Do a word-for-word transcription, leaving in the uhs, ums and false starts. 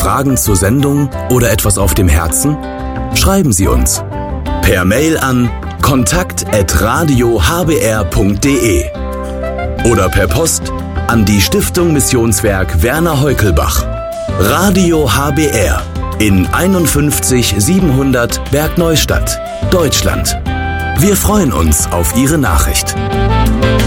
Fragen zur Sendung oder etwas auf dem Herzen? Schreiben Sie uns. Per Mail an kontakt at radio h b r punkt d e oder per Post an die Stiftung Missionswerk Werner Heukelbach. Radio H B R in einundfünfzig siebenhundert Bergneustadt, Deutschland. Wir freuen uns auf Ihre Nachricht.